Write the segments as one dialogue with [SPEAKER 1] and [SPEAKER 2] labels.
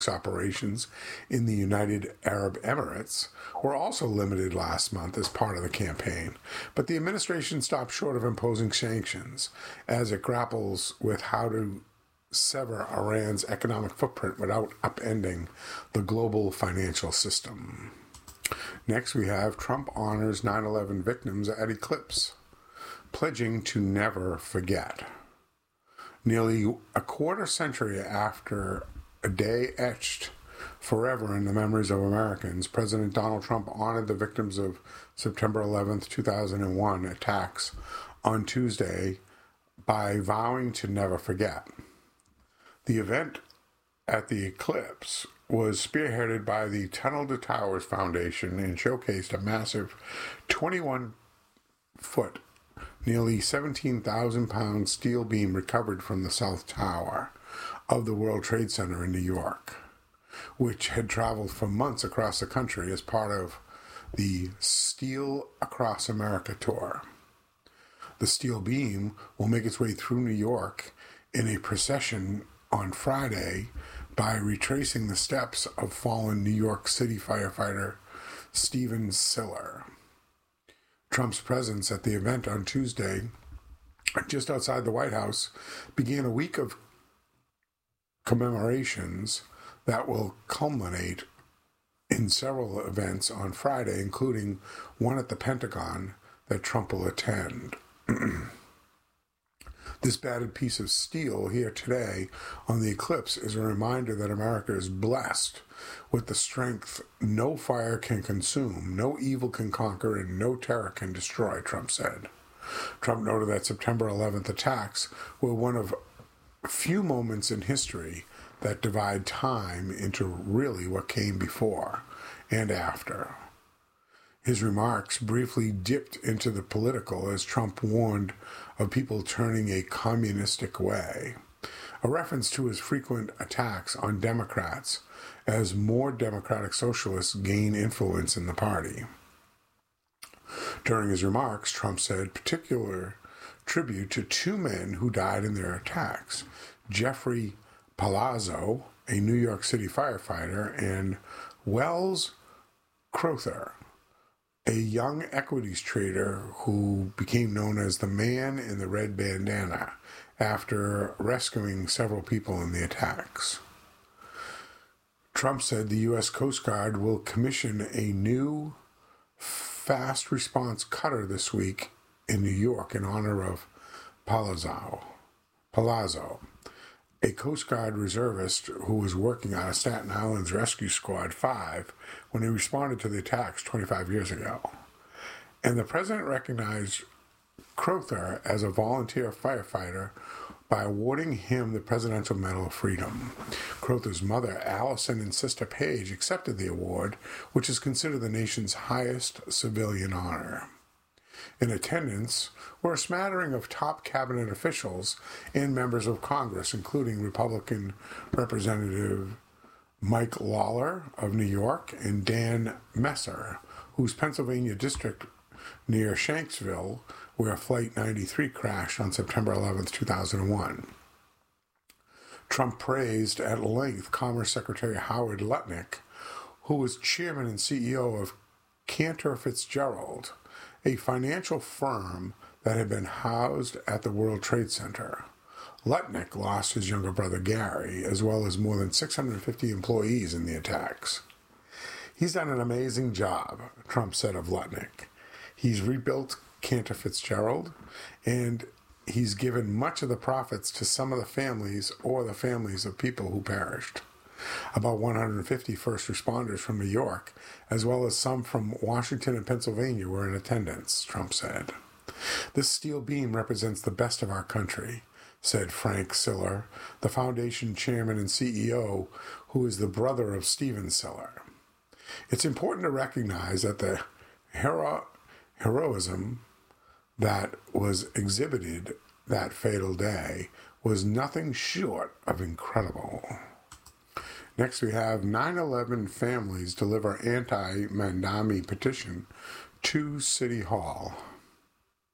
[SPEAKER 1] operations in the United Arab Emirates were also limited last month as part of the campaign, but the administration stopped short of imposing sanctions as it grapples with how to sever Iran's economic footprint without upending the global financial system. Next, we have Trump honors 9/11 victims at Eclipse, pledging to never forget. Nearly a quarter century after a day etched forever in the memories of Americans, President Donald Trump honored the victims of September 11th, 2001 attacks on Tuesday by vowing to never forget. The event at the Eclipse was spearheaded by the Tunnel to Towers Foundation and showcased a massive 21-foot, nearly 17,000-pound steel beam recovered from the South Tower of the World Trade Center in New York, which had traveled for months across the country as part of the Steel Across America tour. The steel beam will make its way through New York in a procession on Friday by retracing the steps of fallen New York City firefighter Stephen Siller. Trump's presence at the event on Tuesday, just outside the White House, began a week of commemorations that will culminate in several events on Friday, including one at the Pentagon that Trump will attend. This battered piece of steel here today on the Eclipse is a reminder that America is blessed with the strength no fire can consume, no evil can conquer, and no terror can destroy, Trump said. Trump noted that September 11th attacks were one of few moments in history that divide time into really what came before and after. His remarks briefly dipped into the political as Trump warned of people turning a communistic way, a reference to his frequent attacks on Democrats as more democratic socialists gain influence in the party. During his remarks, Trump said particular tribute to two men who died in their attacks, Jeffrey Palazzo, a New York City firefighter, and Wells Crowther, a young equities trader who became known as the man in the red bandana after rescuing several people in the attacks. Trump said the U.S. Coast Guard will commission a new fast response cutter this week in New York in honor of Palazzo, a Coast Guard reservist who was working on Staten Island's Rescue Squad 5 when he responded to the attacks 25 years ago. And the president recognized Crowther as a volunteer firefighter by awarding him the Presidential Medal of Freedom. Crowther's mother, Allison, and sister Paige accepted the award, which is considered the nation's highest civilian honor. In attendance were a smattering of top cabinet officials and members of Congress, including Republican Representative Mike Lawler of New York and Dan Messer, whose Pennsylvania district near Shanksville, where Flight 93 crashed on September 11, 2001. Trump praised at length Commerce Secretary Howard Lutnick, who was chairman and CEO of Cantor Fitzgerald, a financial firm that had been housed at the World Trade Center. Lutnick lost his younger brother Gary, as well as more than 650 employees in the attacks. He's done an amazing job, Trump said of Lutnick. He's rebuilt Cantor Fitzgerald, and he's given much of the profits to some of the families or the families of people who perished. About 150 first responders from New York, as well as some from Washington and Pennsylvania, were in attendance, Trump said. This steel beam represents the best of our country, said Frank Siller, the foundation chairman and CEO, who is the brother of Stephen Siller. It's important to recognize that the heroism that was exhibited that fatal day was nothing short of incredible. Next, we have 9/11 families deliver anti-Mandami petition to City Hall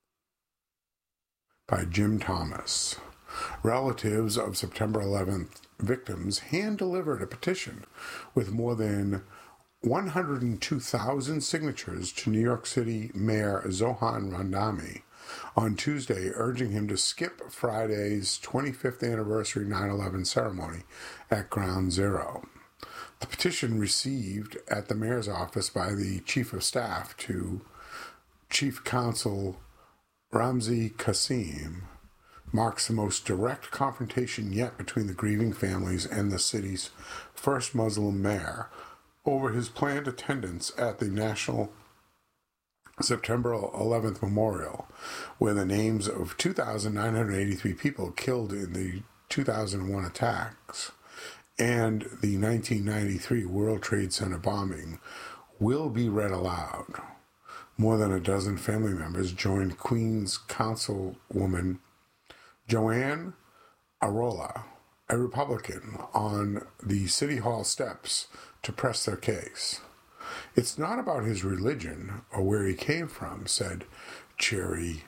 [SPEAKER 1] by Jim Thomas. Relatives of September 11th victims hand-delivered a petition with more than 102,000 signatures to New York City Mayor Zohran Mamdani on Tuesday, urging him to skip Friday's 25th anniversary 9/11 ceremony at Ground Zero. The petition received at the mayor's office by the chief of staff to Chief Counsel Ramzi Qassim marks the most direct confrontation yet between the grieving families and the city's first Muslim mayor over his planned attendance at the National September 11th Memorial, where the names of 2,983 people killed in the 2001 attacks and the 1993 World Trade Center bombing will be read aloud. More than a dozen family members joined Queens Councilwoman Joanne Arola, a Republican, on the City Hall steps to press their case. It's not about his religion or where he came from, said Cherry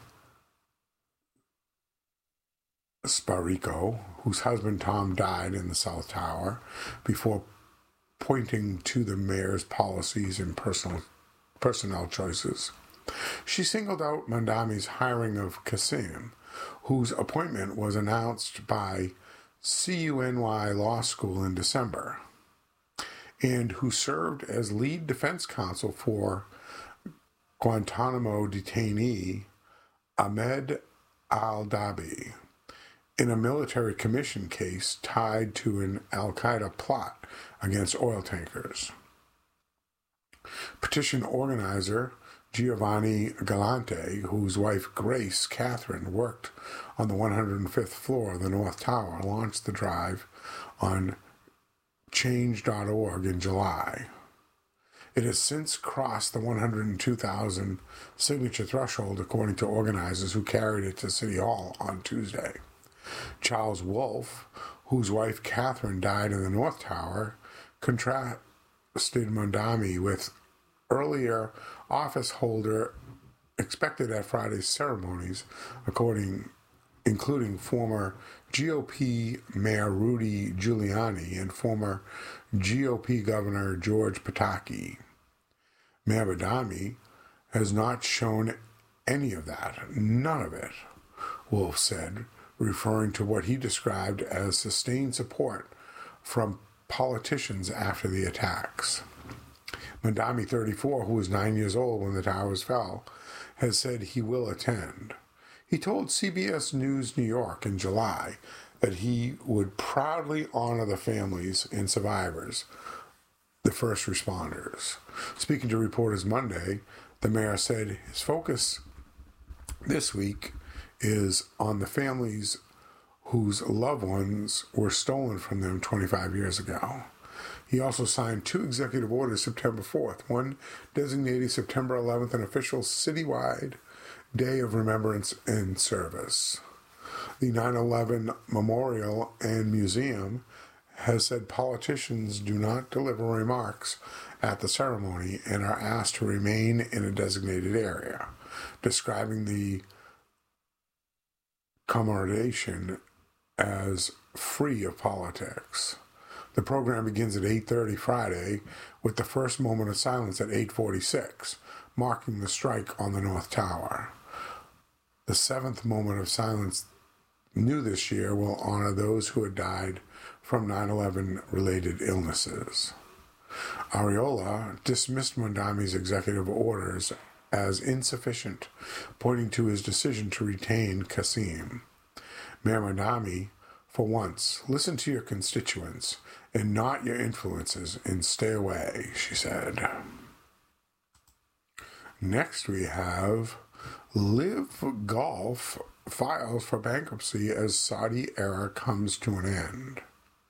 [SPEAKER 1] Sparico, whose husband Tom died in the South Tower, before pointing to the mayor's policies and personnel choices. She singled out Mamdani's hiring of Qassim, whose appointment was announced by CUNY Law School in December, and who served as lead defense counsel for Guantanamo detainee Ahmed al-Dabi in a military commission case tied to an al-Qaeda plot against oil tankers. Petition organizer Giovanni Galante, whose wife Grace Catherine worked on the 105th floor of the North Tower, launched the drive on Change.org in July. It has since crossed the 102,000 signature threshold, according to organizers who carried it to City Hall on Tuesday. Charles Wolfe, whose wife Catherine died in the North Tower, contrasted Mamdani with earlier office holder expected at Friday's ceremonies, including former GOP Mayor Rudy Giuliani and former GOP Governor George Pataki. Mayor Mamdani has not shown any of that, none of it, Wolfe said, referring to what he described as sustained support from politicians after the attacks. Mamdani, 34, who was 9 years old when the towers fell, has said he will attend. He told CBS News New York in July that he would proudly honor the families and survivors, the first responders. Speaking to reporters Monday, the mayor said his focus this week is on the families whose loved ones were stolen from them 25 years ago. He also signed 2 executive orders September 4th, one designating September 11th an official citywide Day of Remembrance and Service. The 9/11 Memorial and Museum has said politicians do not deliver remarks at the ceremony and are asked to remain in a designated area, describing the commemoration as free of politics. The program begins at 8:30 Friday with the first moment of silence at 8:46, marking the strike on the North Tower. The 7th moment of silence, new this year, will honor those who had died from 9/11 related illnesses. Areola dismissed Mamdani's executive orders as insufficient, pointing to his decision to retain Qassim. Mayor Mamdani, for once, listen to your constituents and not your influences and stay away, she said. Next we have Live Golf files for bankruptcy as Saudi era comes to an end.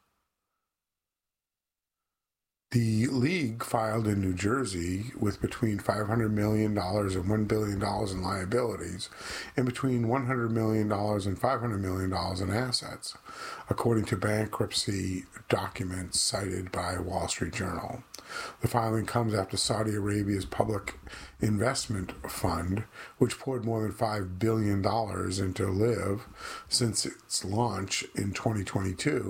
[SPEAKER 1] The league filed in New Jersey with between $500 million and $1 billion in liabilities and between $100 million and $500 million in assets, according to bankruptcy documents cited by Wall Street Journal. The filing comes after Saudi Arabia's Public Investment Fund, which poured more than $5 billion into Live since its launch in 2022,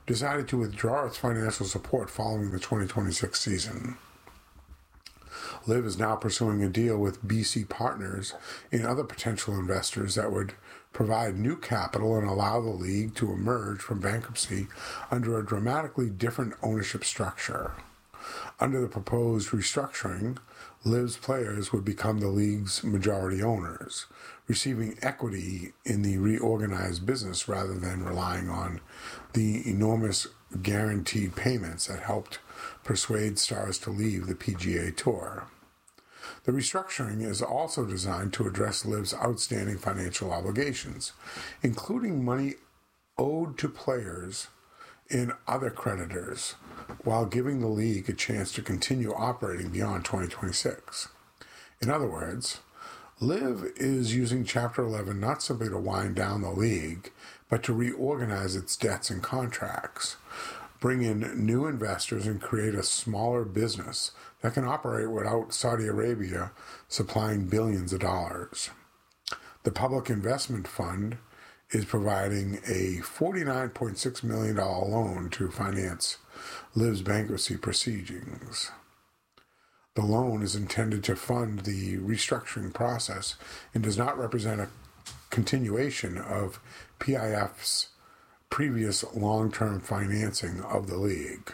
[SPEAKER 1] decided to withdraw its financial support following the 2026 season. LIV is now pursuing a deal with BC Partners and other potential investors that would provide new capital and allow the league to emerge from bankruptcy under a dramatically different ownership structure. Under the proposed restructuring, LIV's players would become the league's majority owners, receiving equity in the reorganized business rather than relying on the enormous guaranteed payments that helped persuade stars to leave the PGA Tour. The restructuring is also designed to address LIV's outstanding financial obligations, including money owed to players and other creditors, while giving the league a chance to continue operating beyond 2026. In other words, LIV is using Chapter 11 not simply to wind down the league, but to reorganize its debts and contracts, bring in new investors, and create a smaller business that can operate without Saudi Arabia supplying billions of dollars. The Public Investment Fund is providing a $49.6 million loan to finance LIV's bankruptcy proceedings. The loan is intended to fund the restructuring process and does not represent a continuation of PIF's previous long-term financing of the league.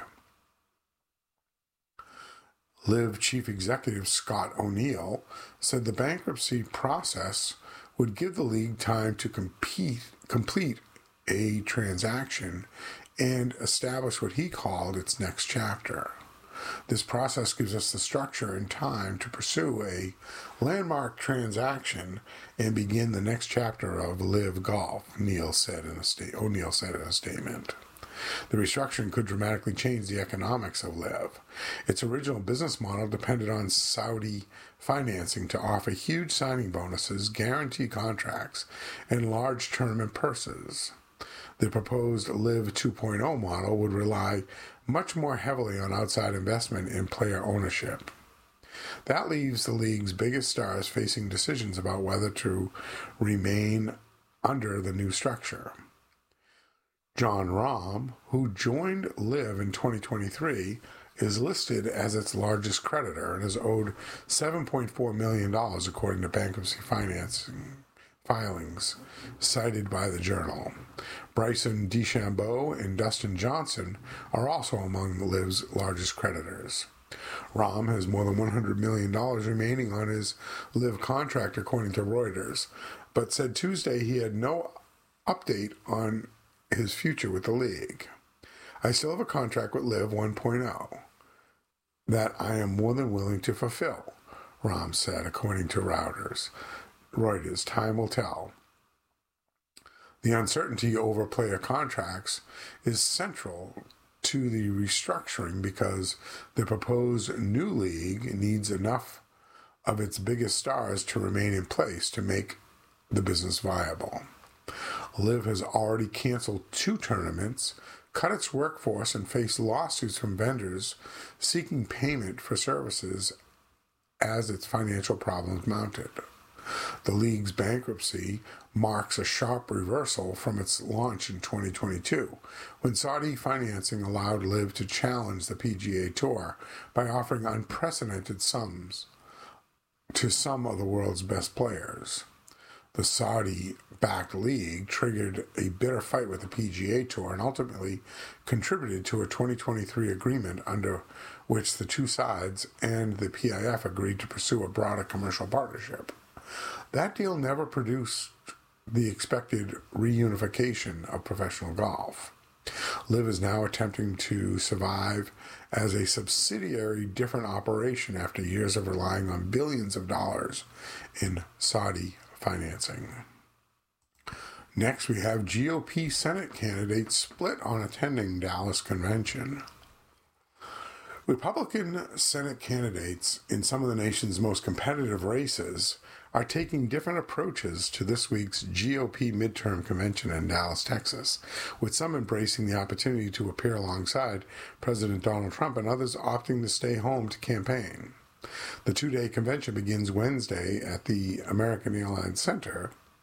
[SPEAKER 1] LIV Chief Executive Scott O'Neill said the bankruptcy process would give the league time to complete a transaction and establish what he called its next chapter. This process gives us the structure and time to pursue a landmark transaction and begin the next chapter of LIV Golf, O'Neill said in a statement. The restructuring could dramatically change the economics of LIV. Its original business model depended on Saudi financing to offer huge signing bonuses, guarantee contracts, and large tournament purses. The proposed LIV 2.0 model would rely much more heavily on outside investment and player ownership. That leaves the league's biggest stars facing decisions about whether to remain under the new structure. Jon Rahm, who joined LIV in 2023, is listed as its largest creditor and is owed $7.4 million according to bankruptcy financing filings cited by the Journal. Bryson DeChambeau and Dustin Johnson are also among LIV's largest creditors. Rahm has more than $100 million remaining on his LIV contract, according to Reuters, but said Tuesday he had no update on his future with the league. I still have a contract with LIV 1.0 that I am more than willing to fulfill, Rahm said, according to Reuters. Time will tell. The uncertainty over player contracts is central to the restructuring because the proposed new league needs enough of its biggest stars to remain in place to make the business viable. LIV has already canceled 2 tournaments, cut its workforce, and faced lawsuits from vendors seeking payment for services as its financial problems mounted. The league's bankruptcy marks a sharp reversal from its launch in 2022, when Saudi financing allowed LIV to challenge the PGA Tour by offering unprecedented sums to some of the world's best players. The Saudi-backed league triggered a bitter fight with the PGA Tour and ultimately contributed to a 2023 agreement under which the two sides and the PIF agreed to pursue a broader commercial partnership. That deal never produced the expected reunification of professional golf. LIV is now attempting to survive as a subsidiary different operation after years of relying on billions of dollars in Saudi financing. Next, we have GOP Senate candidates split on attending Dallas convention. Republican Senate candidates in some of the nation's most competitive races are taking different approaches to this week's GOP midterm convention in Dallas, Texas, with some embracing the opportunity to appear alongside President Donald Trump and others opting to stay home to campaign. The 2-day convention begins Wednesday at the American Airlines Center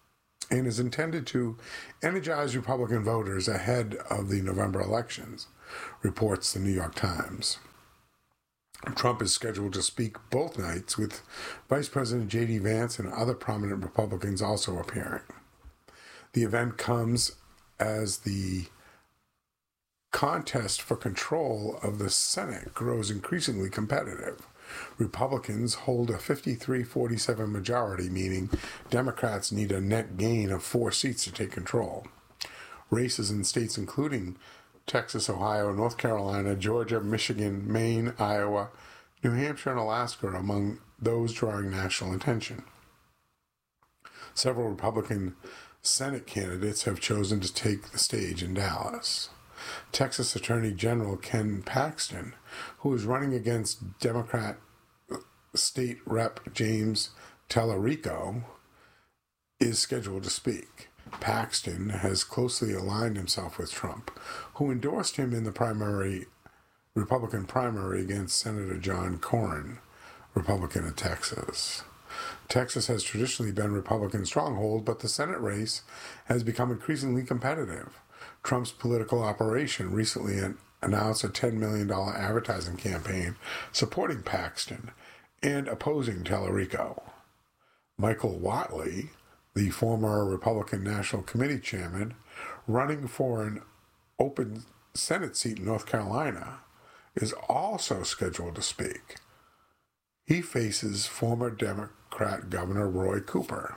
[SPEAKER 1] and is intended to energize Republican voters ahead of the November elections, reports the New York Times. Trump is scheduled to speak both nights, with Vice President J.D. Vance and other prominent Republicans also appearing. The event comes as the contest for control of the Senate grows increasingly competitive. Republicans hold a 53-47 majority, meaning Democrats need a net gain of 4 seats to take control. Races in states including Texas, Ohio, North Carolina, Georgia, Michigan, Maine, Iowa, New Hampshire, and Alaska are among those drawing national attention. Several Republican Senate candidates have chosen to take the stage in Dallas. Texas Attorney General Ken Paxton, who is running against Democrat State Rep James Tallarico, is scheduled to speak. Paxton has closely aligned himself with Trump, who endorsed him in the Republican primary against Senator John Cornyn, Republican of Texas. Texas has traditionally been Republican stronghold, but the Senate race has become increasingly competitive. Trump's political operation recently announced a $10 million advertising campaign supporting Paxton and opposing Tallarico. Michael Whatley, the former Republican National Committee chairman, running for an open Senate seat in North Carolina, is also scheduled to speak. He faces former Democrat Governor Roy Cooper.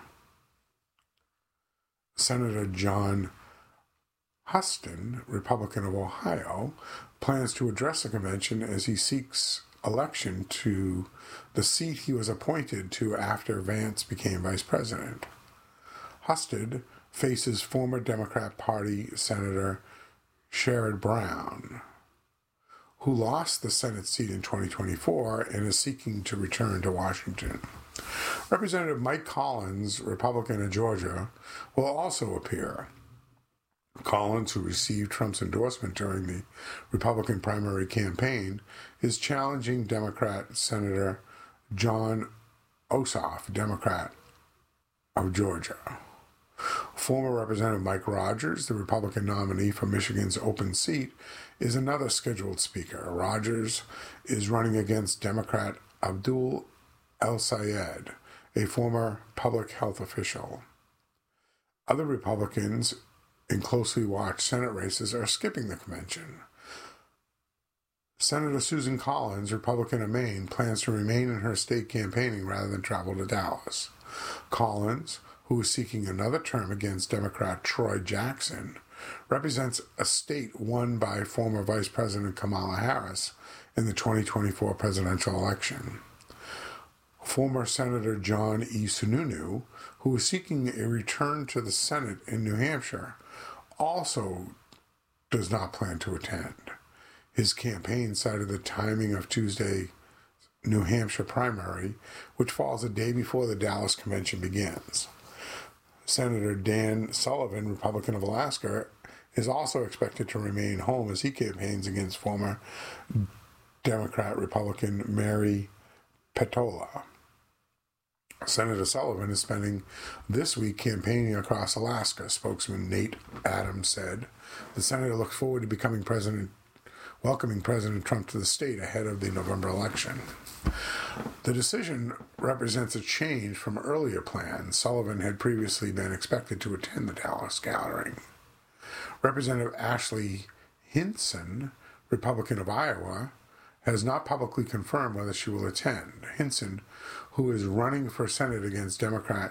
[SPEAKER 1] Senator John Huston, Republican of Ohio, plans to address the convention as he seeks election to the seat he was appointed to after Vance became vice president. Husted faces former Democrat Party Senator Sherrod Brown, who lost the Senate seat in 2024 and is seeking to return to Washington. Representative Mike Collins, Republican of Georgia, will also appear. Collins, who received Trump's endorsement during the Republican primary campaign, is challenging Democrat Senator Jon Ossoff, Democrat of Georgia. Former Representative Mike Rogers, the Republican nominee for Michigan's open seat, is another scheduled speaker. Rogers is running against Democrat Abdul El-Sayed, a former public health official. Other Republicans in closely watched Senate races are skipping the convention. Senator Susan Collins, Republican of Maine, plans to remain in her state campaigning rather than travel to Dallas. Collins, who is seeking another term against Democrat Troy Jackson, represents a state won by former Vice President Kamala Harris in the 2024 presidential election. Former Senator John E. Sununu, who is seeking a return to the Senate in New Hampshire, also does not plan to attend. His campaign cited the timing of Tuesday's New Hampshire primary, which falls a day before the Dallas convention begins. Senator Dan Sullivan, Republican of Alaska, is also expected to remain home as he campaigns against former Democrat-Republican Mary Petola. Senator Sullivan is spending this week campaigning across Alaska, spokesman Nate Adams said. The senator looks forward to welcoming President Trump to the state ahead of the November election. The decision represents a change from earlier plans. Sullivan had previously been expected to attend the Dallas gathering. Representative Ashley Hinson, Republican of Iowa, has not publicly confirmed whether she will attend. Hinson, who is running for Senate against Democrat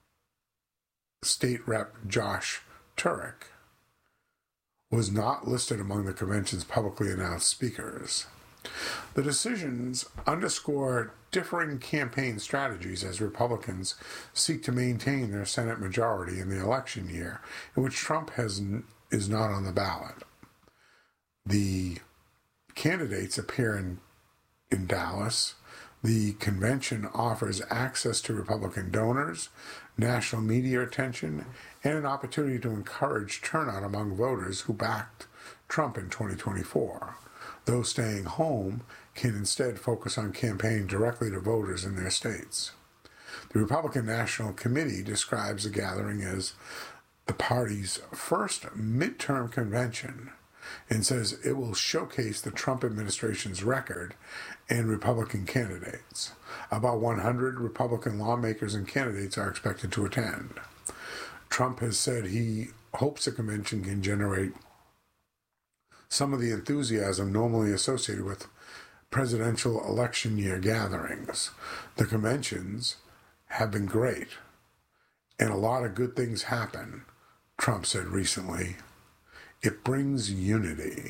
[SPEAKER 1] State Rep Josh Turek, was not listed among the convention's publicly announced speakers. The decisions underscore differing campaign strategies as Republicans seek to maintain their Senate majority in the election year in which Trump is not on the ballot. The candidates appear in Dallas. The convention offers access to Republican donors, national media attention, and an opportunity to encourage turnout among voters who backed Trump in 2024. Those staying home can instead focus on campaigning directly to voters in their states. The Republican National Committee describes the gathering as the party's first midterm convention and says it will showcase the Trump administration's record and Republican candidates. About 100 Republican lawmakers and candidates are expected to attend. Trump has said he hopes the convention can generate some of the enthusiasm normally associated with presidential election year gatherings. The conventions have been great, and a lot of good things happen, Trump said recently. It brings unity.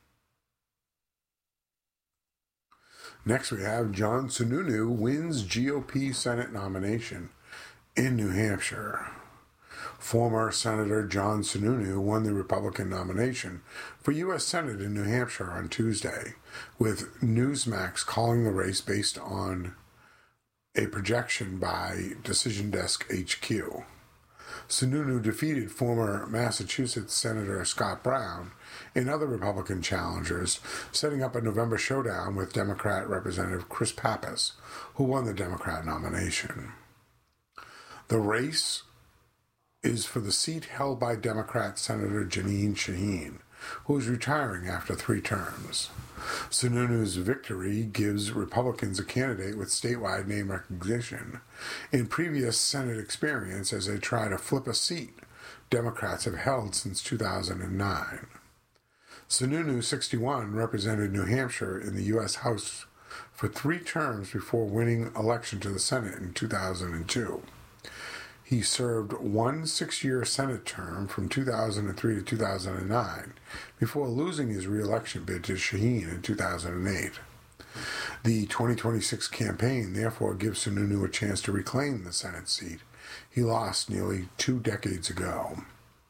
[SPEAKER 1] Next we have John Sununu wins GOP Senate nomination in New Hampshire. Former Senator John Sununu won the Republican nomination for U.S. Senate in New Hampshire on Tuesday, with Newsmax calling the race based on a projection by Decision Desk HQ. Sununu defeated former Massachusetts Senator Scott Brown and other Republican challengers, setting up a November showdown with Democrat Representative Chris Pappas, who won the Democrat nomination. The race is for the seat held by Democrat Senator Jeanine Shaheen, who is retiring after 3 terms. Sununu's victory gives Republicans a candidate with statewide name recognition in previous Senate experience as they try to flip a seat Democrats have held since 2009. Sununu, 61, represented New Hampshire in the U.S. House for 3 terms before winning election to the Senate in 2002. He served one 6-year Senate term from 2003 to 2009 before losing his re-election bid to Shaheen in 2008. The 2026 campaign therefore gives Sununu a chance to reclaim the Senate seat he lost nearly 2 decades ago.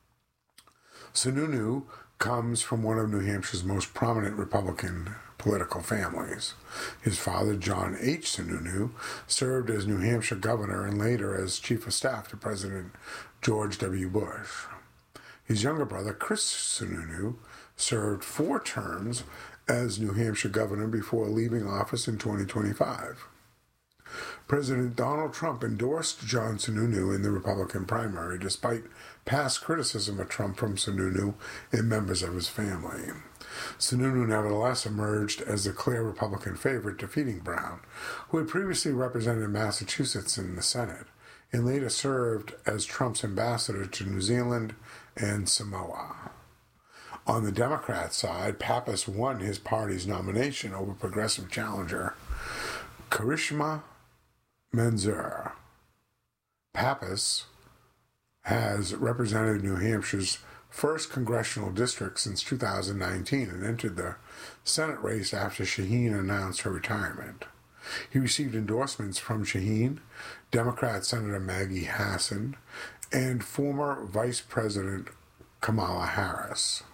[SPEAKER 1] Sununu comes from one of New Hampshire's most prominent Republican political families. His father, John H. Sununu, served as New Hampshire governor and later as chief of staff to President George W. Bush. His younger brother, Chris Sununu, served 4 terms as New Hampshire governor before leaving office in 2025. President Donald Trump endorsed John Sununu in the Republican primary, despite past criticism of Trump from Sununu and members of his family. Sununu nevertheless emerged as the clear Republican favorite, defeating Brown, who had previously represented Massachusetts in the Senate, and later served as Trump's ambassador to New Zealand and Samoa. On the Democrat side, Pappas won his party's nomination over progressive challenger Karishma Manzoor. Pappas has represented New Hampshire's first congressional district since 2019 and entered the Senate race after Shaheen announced her retirement. He received endorsements from Shaheen, Democrat Senator Maggie Hassan, and former Vice President Kamala Harris.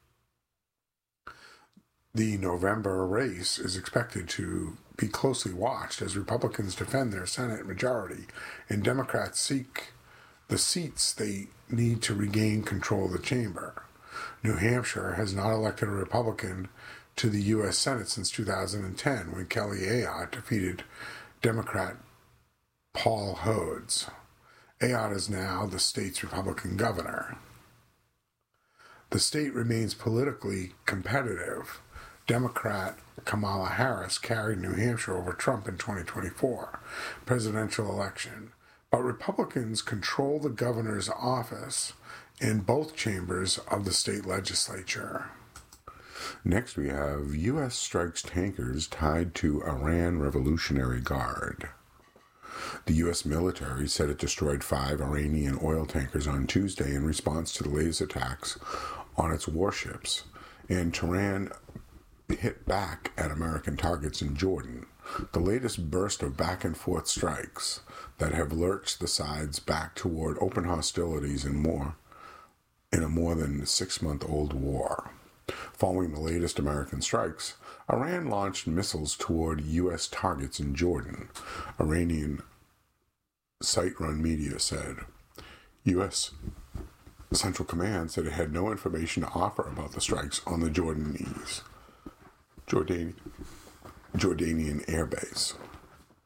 [SPEAKER 1] The November race is expected to be closely watched as Republicans defend their Senate majority and Democrats seek the seats they need to regain control of the chamber. New Hampshire has not elected a Republican to the U.S. Senate since 2010 when Kelly Ayotte defeated Democrat Paul Hodes. Ayotte is now the state's Republican governor. The state remains politically competitive. Democrat Kamala Harris carried New Hampshire over Trump in 2024 presidential election, but Republicans control the governor's office in both chambers of the state legislature. Next we have U.S. strikes tankers tied to Iran Revolutionary Guard. The U.S. military said it destroyed 5 Iranian oil tankers on Tuesday in response to the latest attacks on its warships, and Tehran hit back at American targets in Jordan, the latest burst of back-and-forth strikes that have lurched the sides back toward open hostilities in a more than 6-month-old war. Following the latest American strikes, Iran launched missiles toward U.S. targets in Jordan, Iranian site-run media said. U.S. Central Command said it had no information to offer about the strikes on the Jordanian airbase.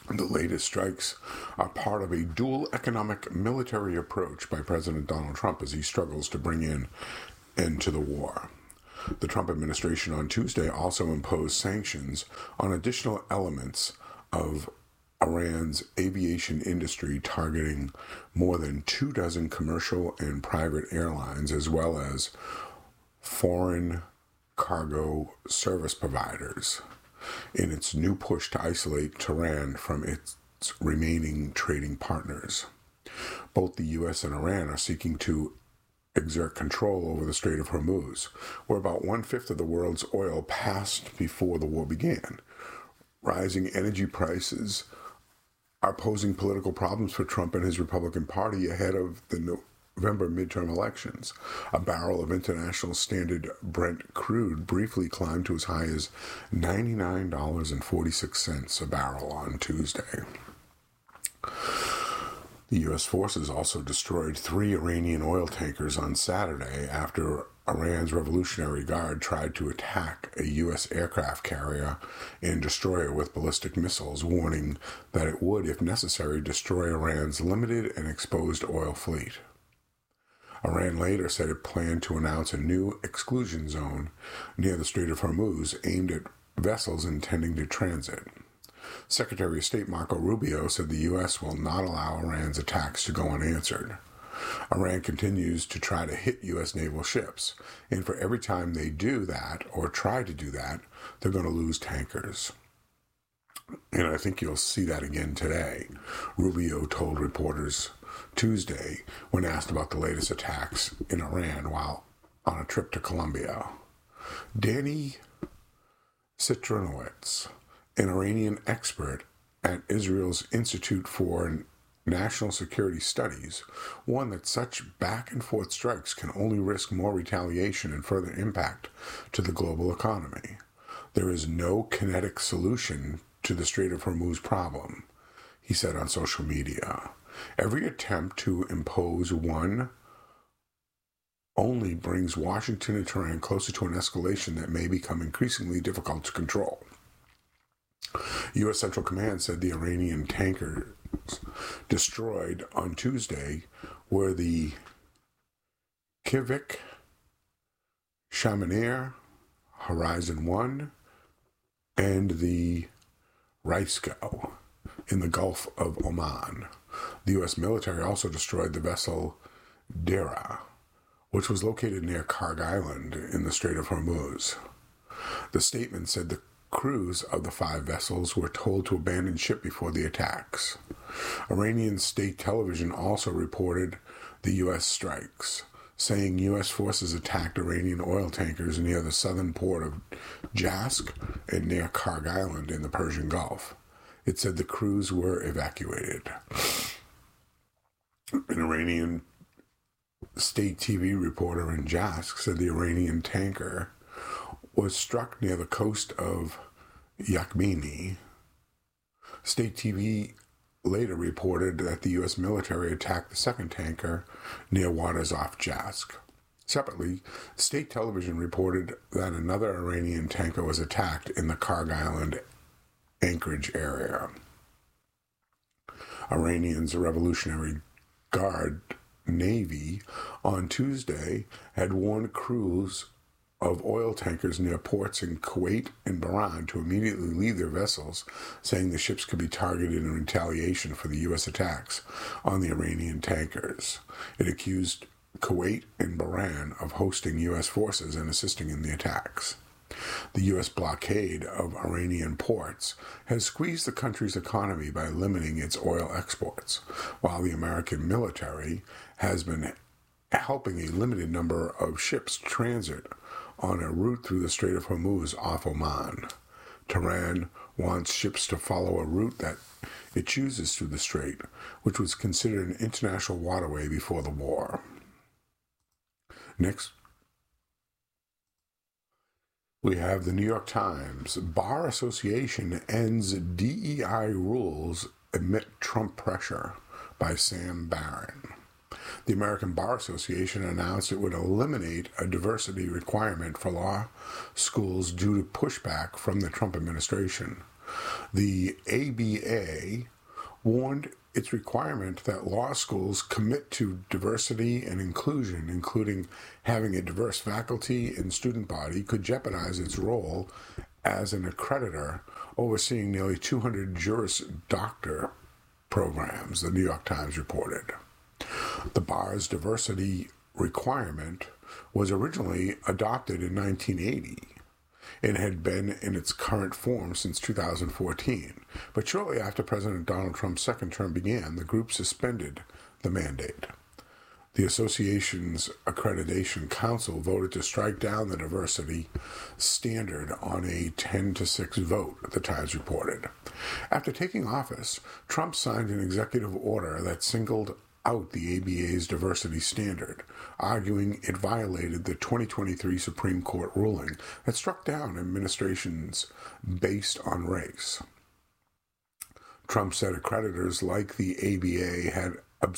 [SPEAKER 1] The latest strikes are part of a dual economic military approach by President Donald Trump as he struggles to bring an end to the war. The Trump administration on Tuesday also imposed sanctions on additional elements of Iran's aviation industry, targeting more than 24 commercial and private airlines, as well as foreign cargo service providers, in its new push to isolate Tehran from its remaining trading partners. Both the U.S. and Iran are seeking to exert control over the Strait of Hormuz, where about 1/5 of the world's oil passed before the war began. Rising energy prices are posing political problems for Trump and his Republican Party ahead of the November midterm elections. A barrel of International Standard Brent crude briefly climbed to as high as $99.46 a barrel on Tuesday. The U.S. forces also destroyed 3 Iranian oil tankers on Saturday after Iran's Revolutionary Guard tried to attack a U.S. aircraft carrier and destroyer with ballistic missiles, warning that it would, if necessary, destroy Iran's limited and exposed oil fleet. Iran later said it planned to announce a new exclusion zone near the Strait of Hormuz aimed at vessels intending to transit. Secretary of State Marco Rubio said the U.S. will not allow Iran's attacks to go unanswered. Iran continues to try to hit U.S. naval ships, and for every time they do that, or try to do that, they're going to lose tankers. And I think you'll see that again today, Rubio told reporters Tuesday when asked about the latest attacks in Iran while on a trip to Colombia. Danny Citronowitz, an Iranian expert at Israel's Institute for National Security Studies, warned that such back-and-forth strikes can only risk more retaliation and further impact to the global economy. There is no kinetic solution to the Strait of Hormuz problem, he said on social media. Every attempt to impose one only brings Washington and Tehran closer to an escalation that may become increasingly difficult to control. U.S. Central Command said the Iranian tankers destroyed on Tuesday were the Kivik, Chamonix, Horizon 1, and the Raisko in the Gulf of Oman. The U.S. military also destroyed the vessel Dera, which was located near Karg Island in the Strait of Hormuz. The statement said the crews of the 5 vessels were told to abandon ship before the attacks. Iranian state television also reported the U.S. strikes, saying U.S. forces attacked Iranian oil tankers near the southern port of Jask and near Karg Island in the Persian Gulf. It said the crews were evacuated. An Iranian state TV reporter in Jask said the Iranian tanker was struck near the coast of Yakhmini. State TV later reported that the U.S. military attacked the second tanker near waters off Jask. Separately, state television reported that another Iranian tanker was attacked in the Karg Island anchorage area. Iran's Revolutionary Guard Navy on Tuesday had warned crews of oil tankers near ports in Kuwait and Bahrain to immediately leave their vessels, saying the ships could be targeted in retaliation for the U.S. attacks on the Iranian tankers. It accused Kuwait and Bahrain of hosting U.S. forces and assisting in the attacks. The U.S. blockade of Iranian ports has squeezed the country's economy by limiting its oil exports, while the American military has been helping a limited number of ships transit on a route through the Strait of Hormuz off Oman. Tehran wants ships to follow a route that it chooses through the strait, which was considered an international waterway before the war. Next, we have the New York Times. Bar Association ends DEI rules amid Trump pressure, by Sam Barron. The American Bar Association announced it would eliminate a diversity requirement for law schools due to pushback from the Trump administration. The ABA warned its requirement that law schools commit to diversity and inclusion, including having a diverse faculty and student body, could jeopardize its role as an accreditor overseeing nearly 200 Juris Doctor programs, the New York Times reported. The bar's diversity requirement was originally adopted in 1980 and had been in its current form since 2014. But shortly after President Donald Trump's second term began, the group suspended the mandate. The association's accreditation council voted to strike down the diversity standard on a 10-6 vote, the Times reported. After taking office, Trump signed an executive order that singled out the ABA's diversity standard, arguing it violated the 2023 Supreme Court ruling that struck down administrations based on race. Trump said accreditors like the ABA had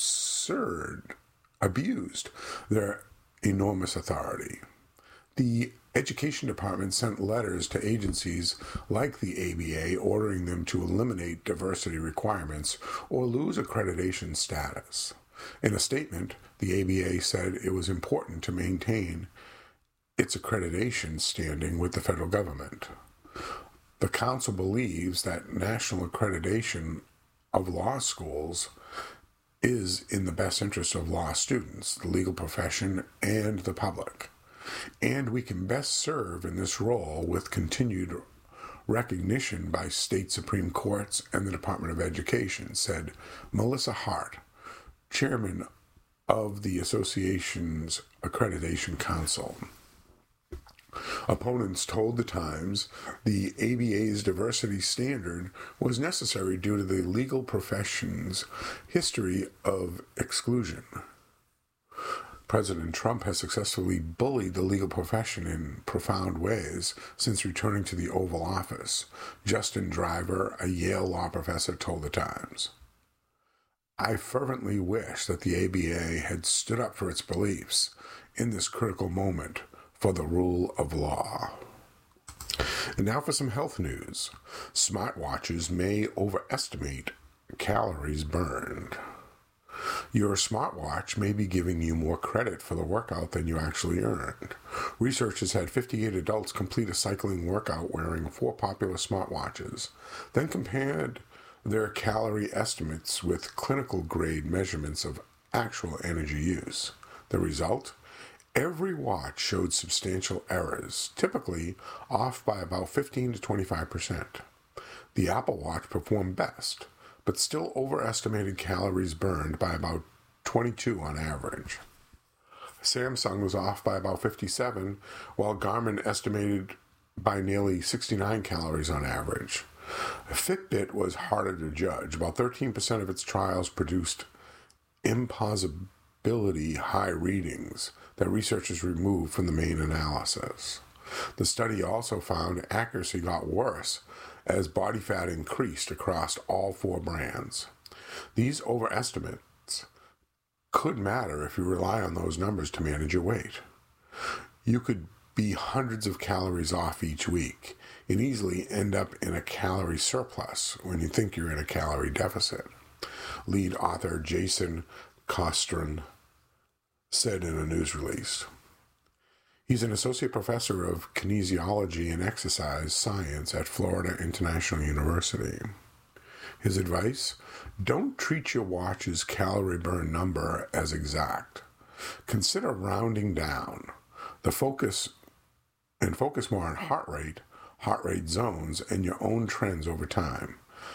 [SPEAKER 1] abused their enormous authority. The Education Department sent letters to agencies like the ABA ordering them to eliminate diversity requirements or lose accreditation status. In a statement, the ABA said it was important to maintain its accreditation standing with the federal government. The council believes that national accreditation of law schools is in the best interest of law students, the legal profession, and the public. And we can best serve in this role with continued recognition by state Supreme Courts and the Department of Education, said Melissa Hart, chairman of the association's accreditation council. Opponents told the Times the ABA's diversity standard was necessary due to the legal profession's history of exclusion. President Trump has successfully bullied the legal profession in profound ways since returning to the Oval Office, Justin Driver, a Yale law professor, told the Times. I fervently wish that the ABA had stood up for its beliefs in this critical moment for the rule of law. And now for some health news. Smartwatches may overestimate calories burned. Your smartwatch may be giving you more credit for the workout than you actually earned. Researchers had 58 adults complete a cycling workout wearing 4 popular smartwatches, then compared their calorie estimates with clinical-grade measurements of actual energy use. The result? Every watch showed substantial errors, typically off by about 15 to 25%. The Apple Watch performed best, but still overestimated calories burned by about 22 on average. Samsung was off by about 57, while Garmin estimated by nearly 69 calories on average. Fitbit was harder to judge. About 13% of its trials produced impossibility high readings that researchers removed from the main analysis. The study also found accuracy got worse as body fat increased across all 4 brands. These overestimates could matter if you rely on those numbers to manage your weight. You could be hundreds of calories off each week and easily end up in a calorie surplus when you think you're in a calorie deficit. Lead author Jason Costron said in a news release. He's an associate professor of kinesiology and exercise science at Florida International University. His advice? Don't treat your watch's calorie burn number as exact. Consider rounding down. Focus more on heart rate zones, and your own trends over time.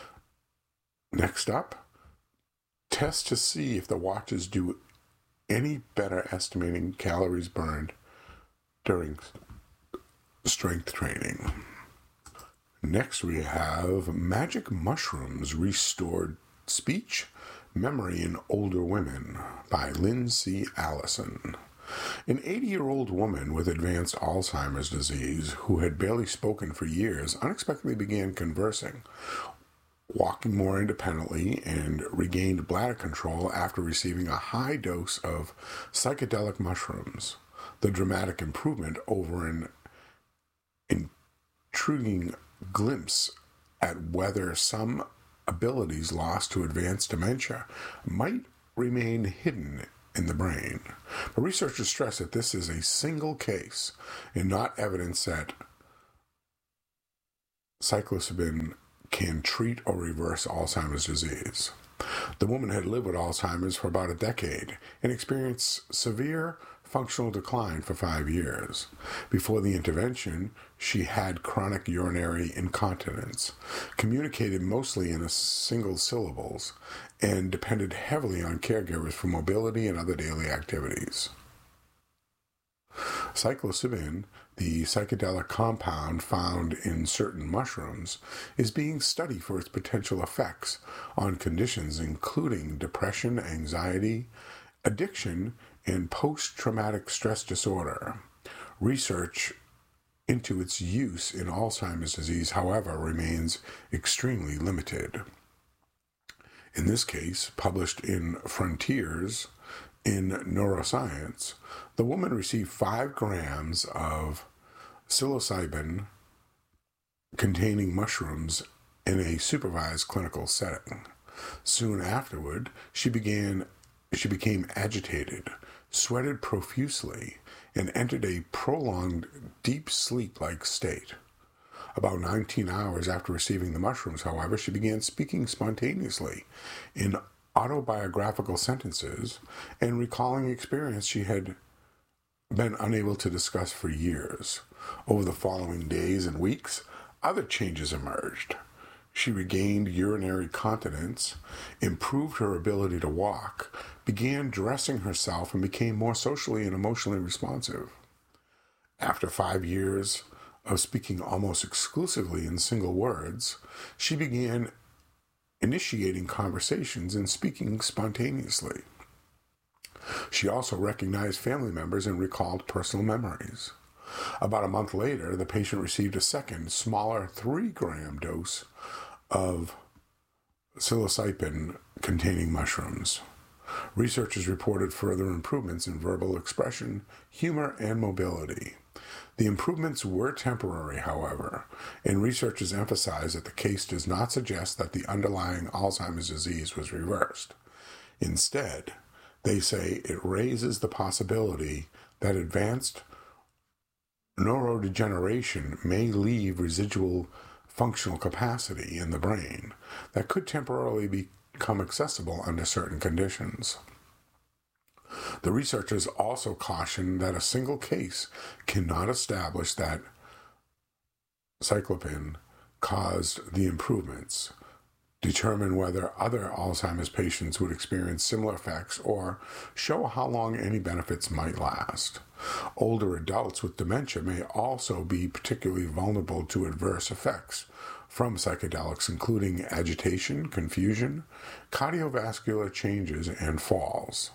[SPEAKER 1] Next up, test to see if the watches do any better estimating calories burned during strength training. Next we have Magic Mushrooms Restored Speech, Memory in Older Women by Lindsay Allison. An 80-year-old woman with advanced Alzheimer's disease who had barely spoken for years unexpectedly began conversing walking more independently, and regained bladder control after receiving a high dose of psychedelic mushrooms. The dramatic improvement over an intriguing glimpse at whether some abilities lost to advanced dementia might remain hidden in the brain. But researchers stress that this is a single case and not evidence that psilocybin can treat or reverse Alzheimer's disease. The woman had lived with Alzheimer's for about a decade and experienced severe functional decline for 5 years. Before the intervention, she had chronic urinary incontinence, communicated mostly in single syllables, and depended heavily on caregivers for mobility and other daily activities. Psilocybin, the psychedelic compound found in certain mushrooms, is being studied for its potential effects on conditions including depression, anxiety, addiction, and post-traumatic stress disorder. Research into its use in Alzheimer's disease, however, remains extremely limited. In this case, published in Frontiers in Neuroscience, the woman received 5 grams of psilocybin containing mushrooms in a supervised clinical setting. Soon afterward, she became agitated, sweated profusely, and entered a prolonged deep sleep-like state. About 19 hours after receiving the mushrooms, however, she began speaking spontaneously in autobiographical sentences and recalling experience she had been unable to discuss for years. Over the following days and weeks, other changes emerged. She regained urinary continence, improved her ability to walk, began dressing herself, and became more socially and emotionally responsive. After 5 years of speaking almost exclusively in single words, she began initiating conversations and speaking spontaneously. She also recognized family members and recalled personal memories. About a month later, the patient received a second, smaller 3-gram dose of psilocybin containing mushrooms. Researchers reported further improvements in verbal expression, humor, and mobility. The improvements were temporary, however, and researchers emphasized that the case does not suggest that the underlying Alzheimer's disease was reversed. Instead, they say it raises the possibility that advanced neurodegeneration may leave residual functional capacity in the brain that could temporarily become accessible under certain conditions. The researchers also cautioned that a single case cannot establish that psilocybin caused the improvements, determine whether other Alzheimer's patients would experience similar effects, or show how long any benefits might last. Older adults with dementia may also be particularly vulnerable to adverse effects from psychedelics, including agitation, confusion, cardiovascular changes, and falls.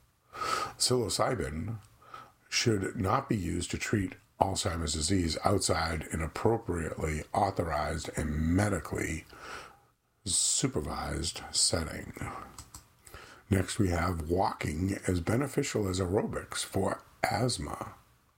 [SPEAKER 1] Psilocybin should not be used to treat Alzheimer's disease outside an appropriately authorized and medically supervised setting. Next, we have walking as beneficial as aerobics for asthma.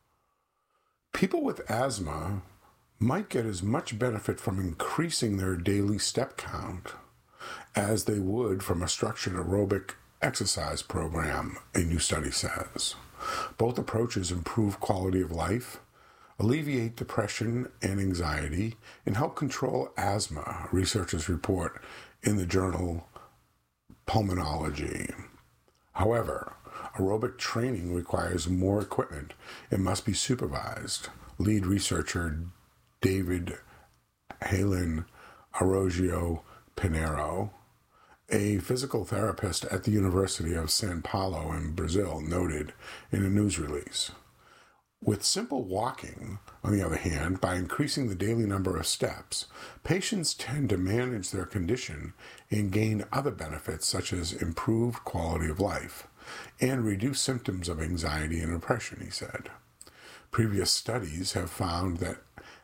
[SPEAKER 1] People with asthma might get as much benefit from increasing their daily step count as they would from a structured aerobic exercise program, a new study says. Both approaches improve quality of life, alleviate depression and anxiety, and help control asthma, researchers report in the journal Pulmonology. However, aerobic training requires more equipment and must be supervised. Lead researcher David Halen Arroyo Pinheiro, a physical therapist at the University of São Paulo in Brazil, noted in a news release. With simple walking, on the other hand, by increasing the daily number of steps, patients tend to manage their condition and gain other benefits such as improved quality of life and reduce symptoms of anxiety and depression, he said. Previous studies have found that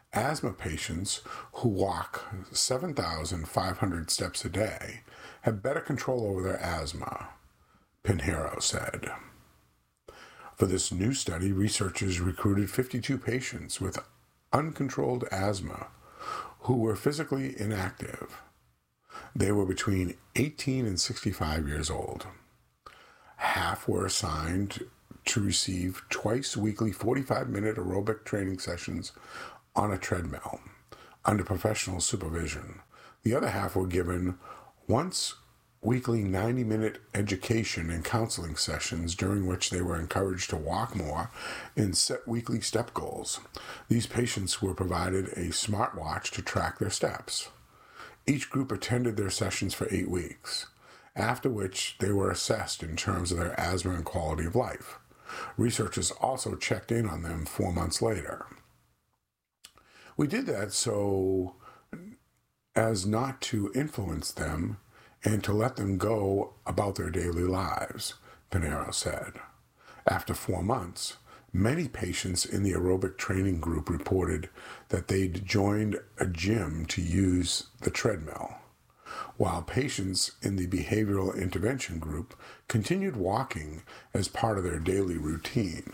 [SPEAKER 1] Asthma patients who walk 7,500 steps a day have better control over their asthma, Pinheiro said. For this new study, researchers recruited 52 patients with uncontrolled asthma who were physically inactive. They were between 18 and 65 years old. Half were assigned to receive twice weekly 45-minute aerobic training sessions on a treadmill under professional supervision. The other half were given once weekly 90-minute education and counseling sessions during which they were encouraged to walk more and set weekly step goals. These patients were provided a smartwatch to track their steps. Each group attended their sessions for 8 weeks, after which they were assessed in terms of their asthma and quality of life. Researchers also checked in on them 4 months later. We did that so as not to influence them and to let them go about their daily lives, Pinheiro said. After 4 months, many patients in the aerobic training group reported that they'd joined a gym to use the treadmill, while patients in the behavioral intervention group continued walking as part of their daily routine.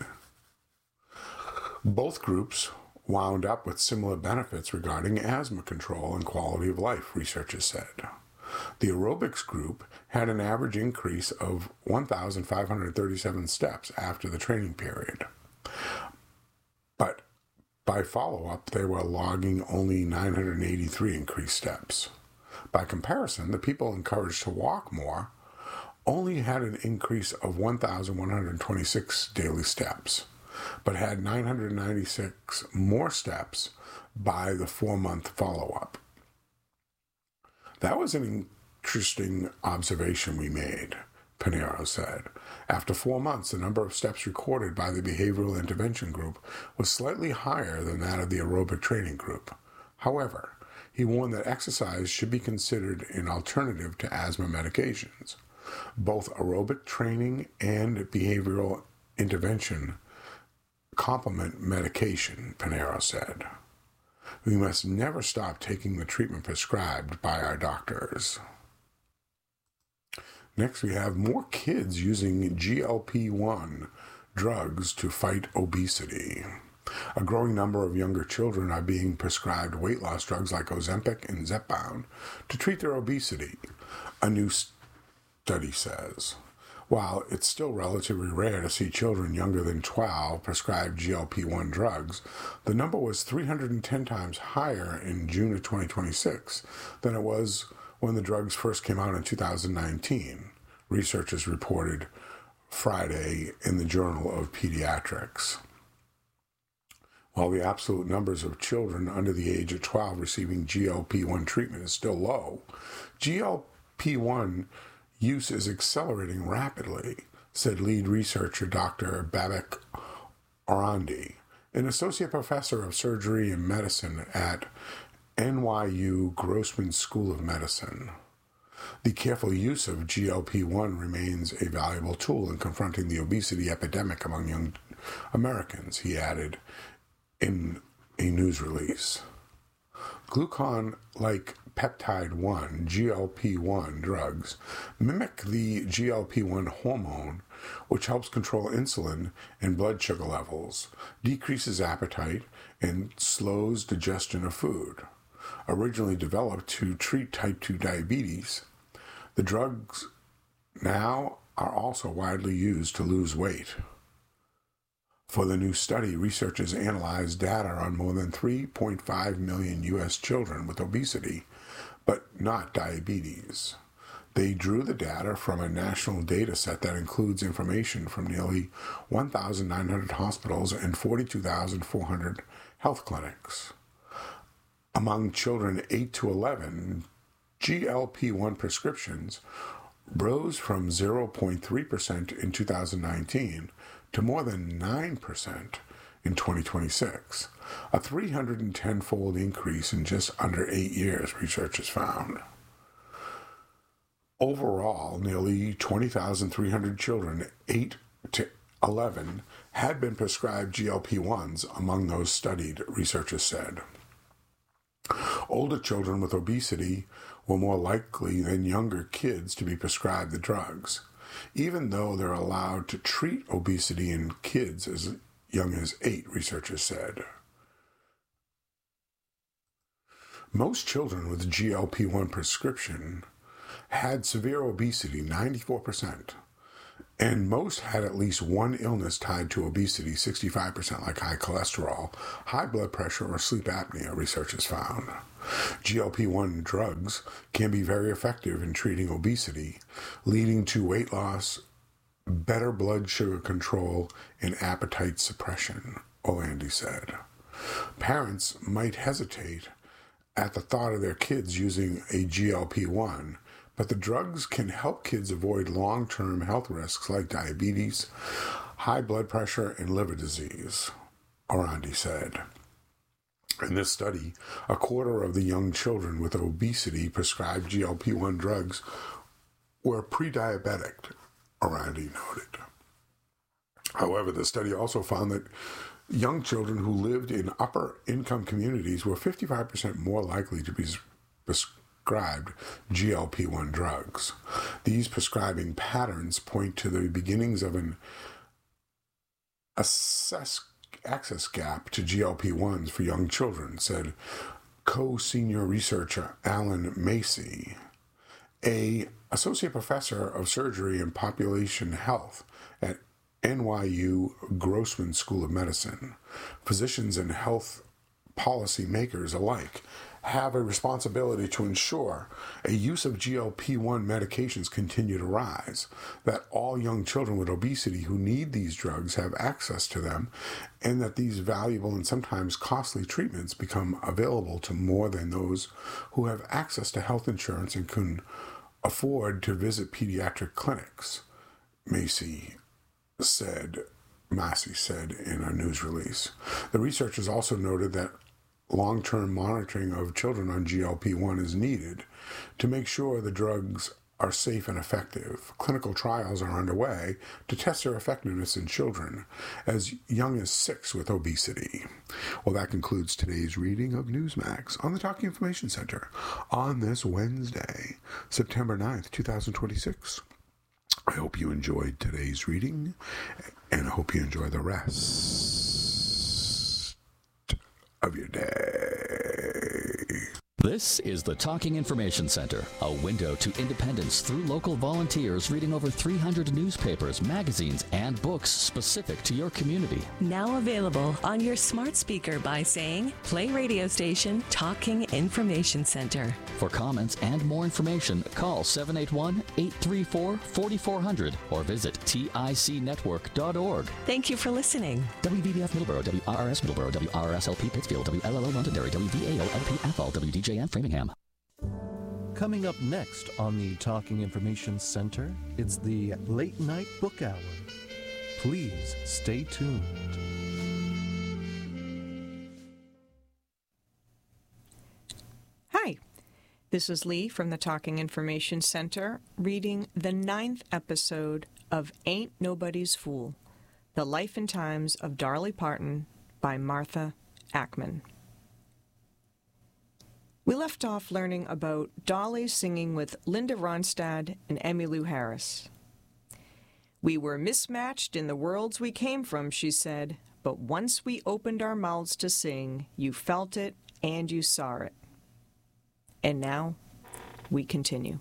[SPEAKER 1] Both groups wound up with similar benefits regarding asthma control and quality of life, researchers said. The aerobics group had an average increase of 1,537 steps after the training period. But by follow-up, they were logging only 983 increased steps. By comparison, the people encouraged to walk more only had an increase of 1,126 daily steps, but had 996 more steps by the 4-month follow-up. That was an interesting observation we made, Pinheiro said. After 4 months, the number of steps recorded by the behavioral intervention group was slightly higher than that of the aerobic training group. However, he warned that exercise should be considered an alternative to asthma medications. Both aerobic training and behavioral intervention complement medication, Pinheiro said. We must never stop taking the treatment prescribed by our doctors. Next, we have more kids using GLP-1 drugs to fight obesity. A growing number of younger children are being prescribed weight loss drugs like Ozempic and Zepbound to treat their obesity, a new study says. While it's still relatively rare to see children younger than 12 prescribed GLP-1 drugs, the number was 310 times higher in June of 2026 than it was when the drugs first came out in 2019, researchers reported Friday in the Journal of Pediatrics. While the absolute numbers of children under the age of 12 receiving GLP-1 treatment is still low, GLP-1 use is accelerating rapidly, said lead researcher Dr. Babak Orandi, an associate professor of surgery and medicine at NYU Grossman School of Medicine. The careful use of GLP-1 remains a valuable tool in confronting the obesity epidemic among young Americans, he added in a news release. Glucagon-like peptide-1, GLP-1 drugs mimic the GLP-1 hormone, which helps control insulin and blood sugar levels, decreases appetite, and slows digestion of food. Originally developed to treat type 2 diabetes, the drugs now are also widely used to lose weight. For the new study, researchers analyzed data on more than 3.5 million U.S. children with obesity, but not diabetes. They drew the data from a national data set that includes information from nearly 1,900 hospitals and 42,400 health clinics. Among children 8 to 11, GLP-1 prescriptions rose from 0.3% in 2019 to more than 9% in 2026, a 310-fold increase in just under 8 years, researchers found. Overall, nearly 20,300 children 8 to 11 had been prescribed GLP-1s among those studied, researchers said. Older children with obesity were more likely than younger kids to be prescribed the drugs, even though they're allowed to treat obesity in kids as young as 8, researchers said. Most children with GLP-1 prescription had severe obesity, 94%, and most had at least one illness tied to obesity, 65%, like high cholesterol, high blood pressure, or sleep apnea, researchers found. GLP-1 drugs can be very effective in treating obesity, leading to weight loss, better blood sugar control, and appetite suppression, Orlandi said. Parents might hesitate at the thought of their kids using a GLP-1, but the drugs can help kids avoid long-term health risks like diabetes, high blood pressure, and liver disease, Orlandi said. In this study, a quarter of the young children with obesity prescribed GLP-1 drugs were pre-diabetic, Orlandi noted. However, the study also found that young children who lived in upper-income communities were 55% more likely to be prescribed GLP-1 drugs. These prescribing patterns point to the beginnings of an access gap to GLP-1s for young children, said co-senior researcher Alan Macy, an associate professor of surgery and population health at NYU Grossman School of Medicine. Physicians and health policy makers alike have a responsibility to ensure a use of GLP-1 medications continue to rise, that all young children with obesity who need these drugs have access to them, and that these valuable and sometimes costly treatments become available to more than those who have access to health insurance and can afford to visit pediatric clinics, Macy said in a news release. The researchers also noted that long-term monitoring of children on GLP-1 is needed to make sure the drugs are safe and effective. Clinical trials are underway to test their effectiveness in children as young as 6 with obesity. Well, that concludes today's reading of Newsmax on the Talking Information Center on this Wednesday, September 9th, 2026. I hope you enjoyed today's reading, and I hope you enjoy the rest of your day.
[SPEAKER 2] This is the Talking Information Center, a window to independence through local volunteers reading over 300 newspapers, magazines, and books specific to your community.
[SPEAKER 3] Now available on your smart speaker by saying, play radio station Talking Information Center.
[SPEAKER 2] For comments and more information, call 781-834-4400 or visit ticnetwork.org.
[SPEAKER 3] Thank you for listening.
[SPEAKER 2] WBBF Middleborough, WRRS Middleborough, WRRS-LP Pittsfield, WLLO Londonderry, WVAO-LP Athol, WDJN Framingham.
[SPEAKER 4] Coming up next on the Talking Information Center, it's the Late Night Book Hour. Please stay tuned.
[SPEAKER 5] Hi, this is Lee from the Talking Information Center reading the 9th episode of Ain't Nobody's Fool, The Life and Times of Dolly Parton by Martha Ackman. We left off learning about Dolly singing with Linda Ronstadt and Emmylou Harris. We were mismatched in the worlds we came from, she said, but once we opened our mouths to sing, you felt it and you saw it. And now, we continue.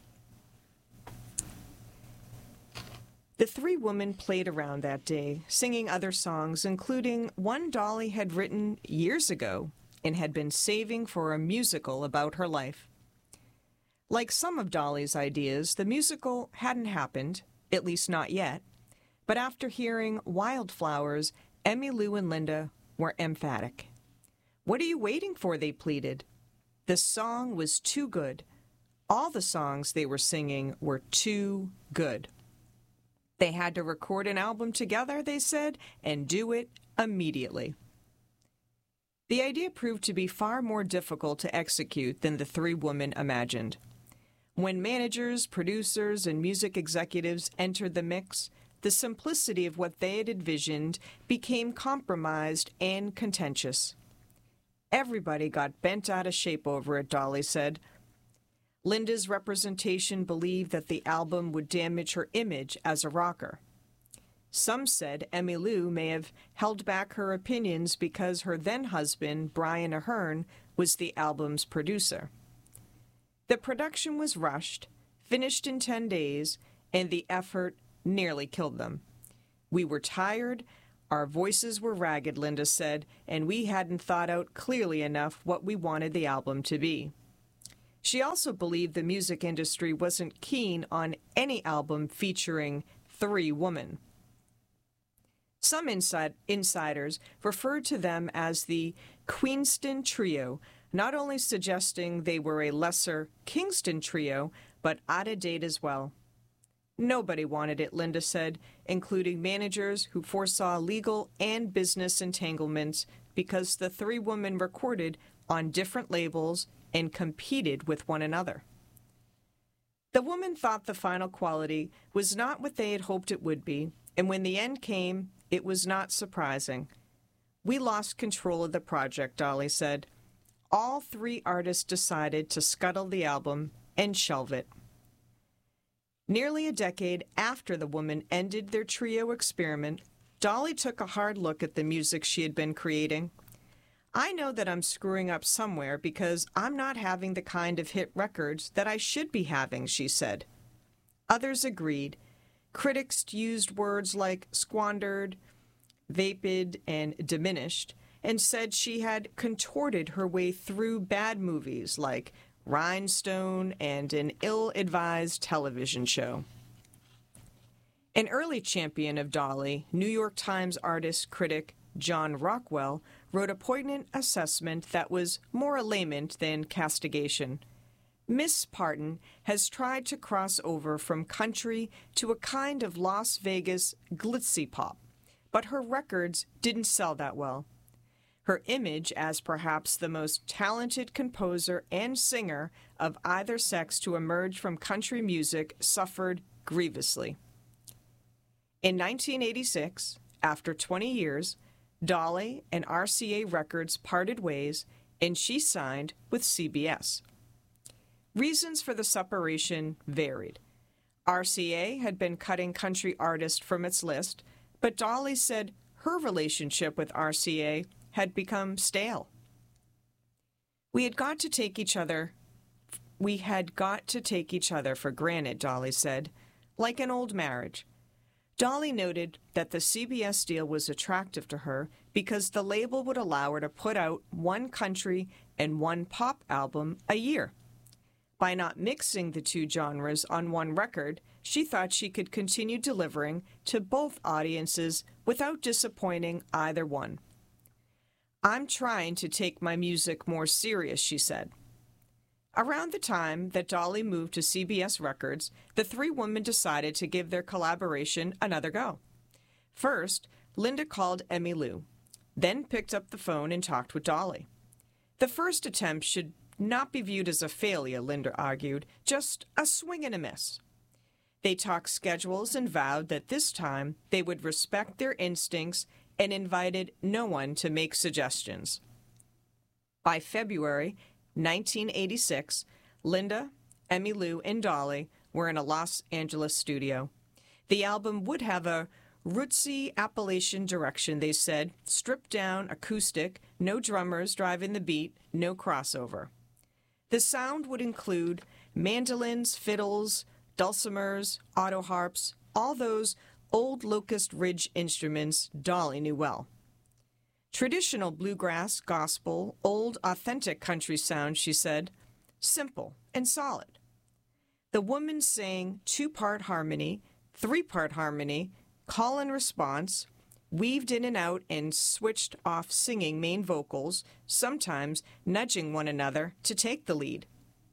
[SPEAKER 5] The three women played around that day, singing other songs, including one Dolly had written years ago and had been saving for a musical about her life. Like some of Dolly's ideas, the musical hadn't happened, at least not yet, but after hearing Wildflowers, Emmylou and Linda were emphatic. What are you waiting for, they pleaded. The song was too good. All the songs they were singing were too good. They had to record an album together, they said, and do it immediately. The idea proved to be far more difficult to execute than the three women imagined. When managers, producers, and music executives entered the mix, the simplicity of what they had envisioned became compromised and contentious. Everybody got bent out of shape over it, Dolly said. Linda's representation believed that the album would damage her image as a rocker. Some said Emmylou may have held back her opinions because her then-husband, Brian Aherne, was the album's producer. The production was rushed, finished in 10 days, and the effort nearly killed them. We were tired, our voices were ragged, Linda said, and we hadn't thought out clearly enough what we wanted the album to be. She also believed the music industry wasn't keen on any album featuring 3 women. Some insiders referred to them as the Queenston Trio, not only suggesting they were a lesser Kingston Trio, but out of date as well. Nobody wanted it, Linda said, including managers who foresaw legal and business entanglements because the 3 women recorded on different labels and competed with one another. The women thought the final quality was not what they had hoped it would be, and when the end came, it was not surprising. We lost control of the project, Dolly said. All 3 artists decided to scuttle the album and shelve it. Nearly a decade after the women ended their trio experiment, Dolly took a hard look at the music she had been creating. I know that I'm screwing up somewhere because I'm not having the kind of hit records that I should be having, she said. Others agreed. Critics used words like squandered, vapid, and diminished, and said she had contorted her way through bad movies like Rhinestone and an ill-advised television show. An early champion of Dolly, New York Times artist-critic John Rockwell, wrote a poignant assessment that was more a lament than castigation. Miss Parton has tried to cross over from country to a kind of Las Vegas glitzy pop, but her records didn't sell that well. Her image as perhaps the most talented composer and singer of either sex to emerge from country music suffered grievously. In 1986, after 20 years, Dolly and RCA Records parted ways, and she signed with CBS. Reasons for the separation varied. RCA had been cutting country artists from its list, but Dolly said her relationship with RCA had become stale. We had got to take each other for granted, Dolly said, like an old marriage. Dolly noted that the CBS deal was attractive to her because the label would allow her to put out 1 country and 1 pop album a year. By not mixing the 2 genres on one record, she thought she could continue delivering to both audiences without disappointing either one. I'm trying to take my music more serious, she said. Around the time that Dolly moved to CBS Records, the 3 women decided to give their collaboration another go. First, Linda called Emmylou, then picked up the phone and talked with Dolly. The first attempt should not be viewed as a failure, Linda argued, just a swing and a miss. They talked schedules and vowed that this time they would respect their instincts and invited no one to make suggestions. By February 1986, Linda, Emmylou, and Dolly were in a Los Angeles studio. The album would have a rootsy Appalachian direction, they said, stripped down, acoustic, no drummers driving the beat, no crossover. The sound would include mandolins, fiddles, dulcimers, auto harps, all those old Locust Ridge instruments Dolly knew well. Traditional bluegrass, gospel, old authentic country sound, she said, simple and solid. The woman sang 2-part harmony, 3-part harmony, call and response, weaved in and out and switched off singing main vocals, sometimes nudging one another to take the lead.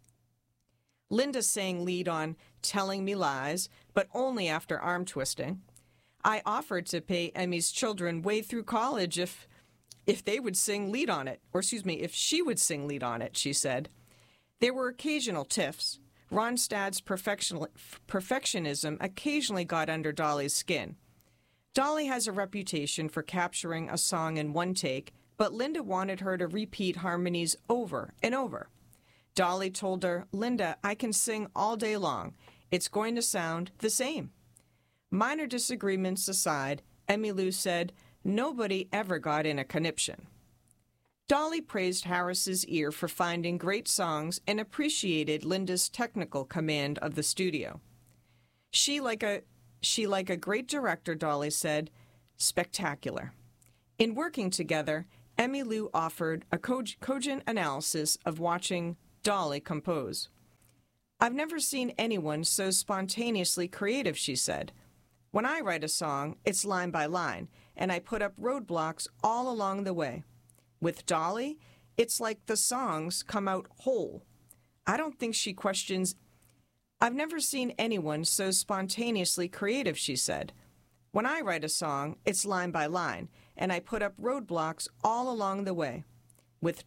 [SPEAKER 5] Linda sang lead on Telling Me Lies, but only after arm twisting. I offered to pay Emmy's children way through college if they would sing lead on it, if she would sing lead on it, she said. There were occasional tiffs. Ronstadt's perfectionism occasionally got under Dolly's skin. Dolly has a reputation for capturing a song in one take, but Linda wanted her to repeat harmonies over and over. Dolly told her, "Linda, I can sing all day long. It's going to sound the same." Minor disagreements aside, Emmylou said, "Nobody ever got in a conniption." Dolly praised Harris's ear for finding great songs and appreciated Linda's technical command of the studio. She like a great director, Dolly said, spectacular. In working together, Emmylou offered a cogent analysis of watching Dolly compose. "I've never seen anyone so spontaneously creative," she said. "When I write a song, it's line by line, and I put up roadblocks all along the way. With Dolly, it's like the songs come out whole. I don't think she questions. I've never seen anyone so spontaneously creative," she said. "When I write a song, it's line by line, and I put up roadblocks all along the way. With